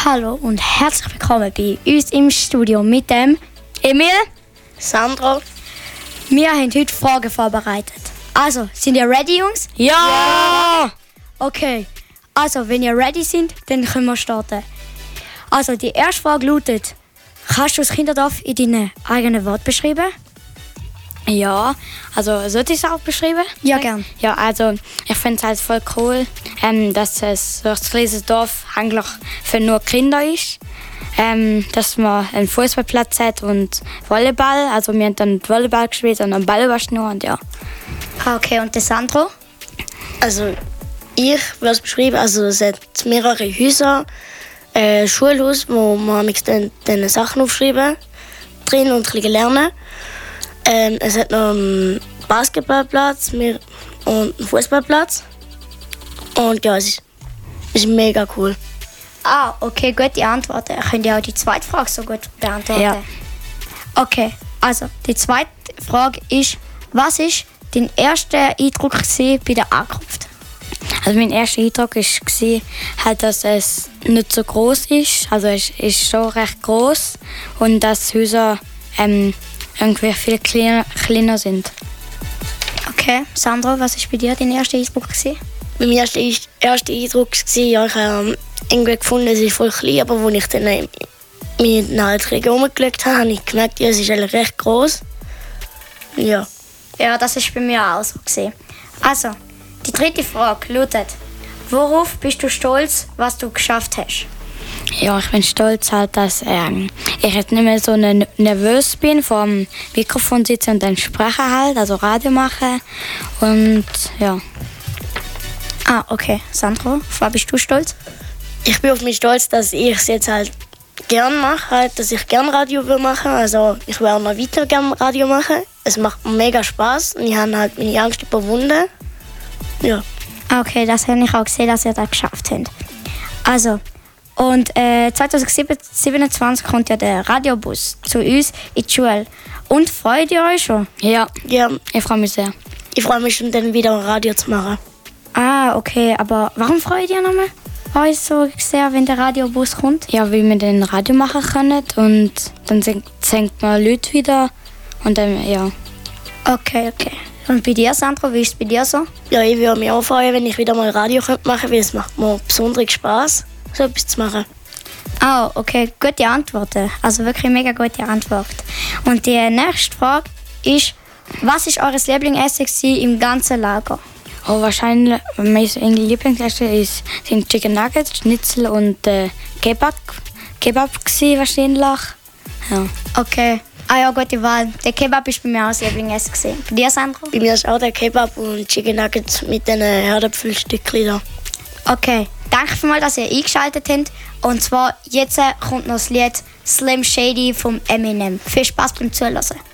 Hallo und herzlich willkommen bei uns im Studio mit dem Emil, Sandra. Wir haben heute Fragen vorbereitet. Also, sind ihr ready, Jungs? Ja! Okay, also wenn ihr ready sind, dann können wir starten. Also, die erste Frage lautet: Kannst du das Kinderdorf in deinen eigenen Worten beschreiben? Ja, also sollte ich es auch beschreiben? Ja, gern. Ja, also ich finde es halt voll cool, dass es so ein kleines Dorf eigentlich für nur Kinder ist. Dass man einen Fußballplatz hat und Volleyball. Also wir haben dann Volleyball gespielt und dann Ballbasteln und ja. Okay, und der Sandro? Also ich würde es beschreiben, also es hat mehrere Häuser, Schulhaus, wo man dann Sachen aufschreiben drin und ein bisschen lernen. Es hat noch einen Basketballplatz und einen Fußballplatz. Und ja, es ist mega cool. Ah, okay, gute Antworten. Könnt ihr auch die zweite Frage so gut beantworten? Ja. Okay, also die zweite Frage ist: Was war dein erster Eindruck bei der Ankunft? Also mein erster Eindruck war, halt, dass es nicht so groß ist. Also es ist schon recht groß und dass die Häuser irgendwie viel kleiner sind. Okay, Sandro, was war bei dir dein erster Eindruck? Bei mir war der erste Eindruck, ja, ich habe irgendwie gefunden, es ist voll klein, aber als ich dann mit einer Region rumgeschaut habe, habe ich gemerkt, ja, es ist eigentlich recht groß. Ja. Ja, das war bei mir auch so. Also, die dritte Frage lautet: Worauf bist du stolz, was du geschafft hast? Ja, ich bin stolz, halt, dass ich jetzt nicht mehr so nervös bin, vor dem Mikrofon sitzen und dann sprechen halt, also Radio machen. Und ja. Ah, okay. Sandro, auf was bist du stolz? Ich bin auf mich stolz, dass ich es jetzt halt gerne mache, halt, dass ich gerne Radio will machen. Also ich will auch noch weiter gerne Radio machen. Es macht mir mega Spaß und ich habe halt meine Angst überwunden. Ja. Okay, das habe ich auch gesehen, dass ihr das geschafft habt. Also, und 2027 kommt ja der Radiobus zu uns in die Schule. Und freut ihr euch schon? Ja, Ja, ich freue mich sehr. ich freue mich schon, dann wieder Radio zu machen. Ah, okay, aber warum freut ihr nochmal euch so sehr, wenn der Radiobus kommt? Ja, weil wir den Radio machen können und dann singt man Leute wieder und dann, ja. Okay. Und bei dir, Sandro, wie ist es bei dir so? Ja, ich würde mich auch freuen, wenn ich wieder mal Radio machen könnte, weil es macht mir besonders Spaß, so etwas zu machen. Ah, okay, gute Antworten. Also wirklich mega gute Antwort. Und die nächste Frage ist: Was war eures Lieblingsessen im ganzen Lager? Oh, wahrscheinlich, mein Lieblingsessen sind Chicken Nuggets, Schnitzel und Kebab. Kebab gewesen, wahrscheinlich. Ja. Okay. Ah ja, gute Wahl. Der Kebab war bei mir auch das Lieblingsessen. Bei dir, Sandro? Bei mir ist auch der Kebab und Chicken Nuggets mit den Herdäpfelstückchen da. Okay. Danke vielmals, dass ihr eingeschaltet habt. Und zwar, jetzt kommt noch das Lied Slim Shady vom Eminem. Viel Spaß beim Zuhören.